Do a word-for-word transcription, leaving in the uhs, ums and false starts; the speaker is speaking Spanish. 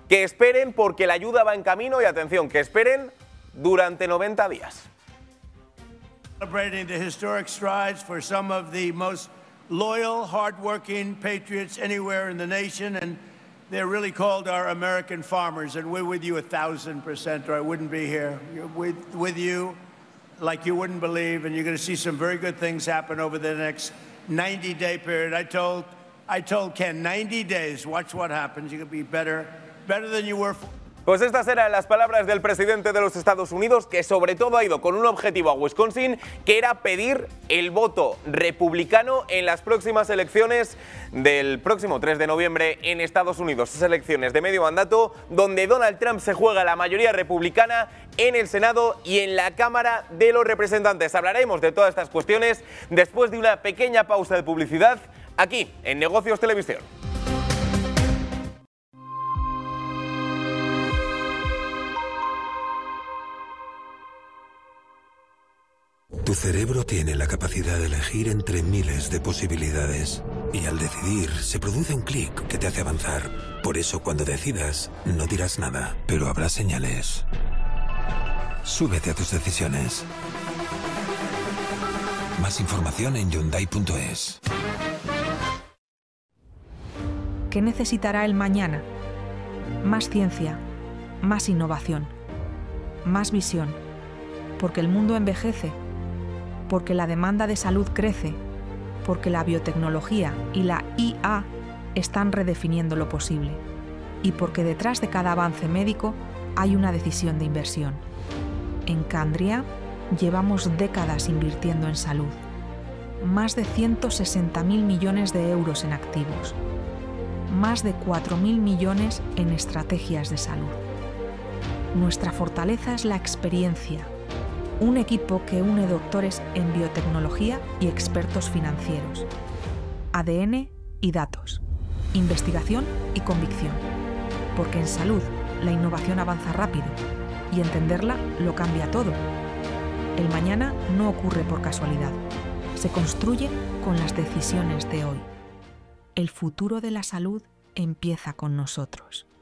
que esperen porque la ayuda va en camino y atención, que esperen durante noventa días. Celebrating the historic strides for some of the most loyal, hard-working patriots anywhere in the nation, and they're really called our American farmers, and we're with you a thousand percent, or I wouldn't be here. You're with, with you like you wouldn't believe, and you're going to see some very good things happen over the next ninety-day period. I told, I told Ken, ninety days, watch what happens. You're going to be better, better than you were. Pues estas eran las palabras del presidente de los Estados Unidos, que sobre todo ha ido con un objetivo a Wisconsin, que era pedir el voto republicano en las próximas elecciones del próximo tres de noviembre en Estados Unidos. Esas elecciones de medio mandato donde Donald Trump se juega la mayoría republicana en el Senado y en la Cámara de los Representantes. Hablaremos de todas estas cuestiones después de una pequeña pausa de publicidad aquí en Negocios Televisión. Tu cerebro tiene la capacidad de elegir entre miles de posibilidades. Y al decidir, se produce un clic que te hace avanzar. Por eso, cuando decidas, no dirás nada, pero habrá señales. Súbete a tus decisiones. Más información en Hyundai punto es. ¿Qué necesitará el mañana? Más ciencia, más innovación, más visión, porque el mundo envejece, porque la demanda de salud crece, porque la biotecnología y la I A están redefiniendo lo posible, y porque detrás de cada avance médico hay una decisión de inversión. En Candria llevamos décadas invirtiendo en salud, más de ciento sesenta mil millones de euros en activos, más de cuatro mil millones en estrategias de salud. Nuestra fortaleza es la experiencia, un equipo que une doctores en biotecnología y expertos financieros, A D N y datos, investigación y convicción, porque en salud la innovación avanza rápido y entenderla lo cambia todo. El mañana no ocurre por casualidad, se construye con las decisiones de hoy. El futuro de la salud empieza con nosotros.